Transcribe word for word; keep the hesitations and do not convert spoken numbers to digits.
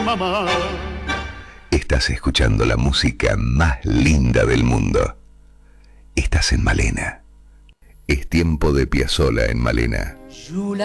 mamá. Estás escuchando la música más linda del mundo. Estás en Malena. Es tiempo de Piazzolla en Malena.